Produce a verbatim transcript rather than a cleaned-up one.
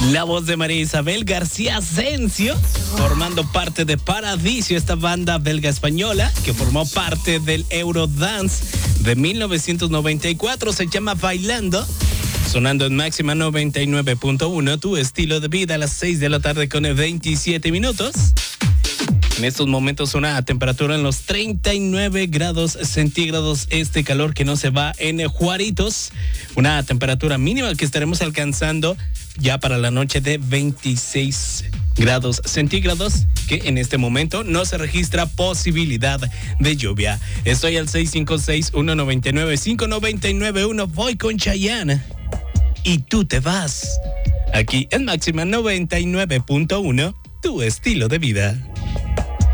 La voz de María Isabel García Asensio, formando parte de Paradiso, esta banda belga-española que formó parte del Eurodance de mil novecientos noventa y cuatro, se llama Bailando, sonando en Máxima noventa y nueve punto uno, tu estilo de vida, a las seis de la tarde con veintisiete minutos. En estos momentos una temperatura en los treinta y nueve grados centígrados, este calor que no se va en Juaritos, una temperatura mínima que estaremos alcanzando ya para la noche de veintiséis grados centígrados, que en este momento no se registra posibilidad de lluvia. Estoy al seis cinco seis, uno nueve nueve, cinco nueve nueve uno, voy con Chayanne y tú te vas. Aquí en Máxima noventa y nueve punto uno, tu estilo de vida.